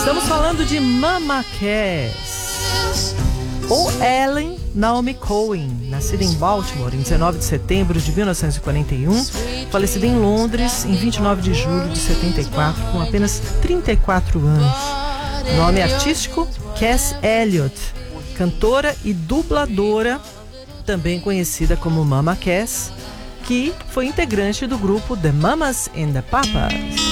Estamos falando de Mama Cass, ou Ellen Naomi Cohen, nascida em Baltimore em 19 de setembro de 1941, falecida em Londres em 29 de julho de 74, com apenas 34 anos. Nome artístico, Cass Elliot, cantora e dubladora, também conhecida como Mama Cass, que foi integrante do grupo The Mamas and the Papas.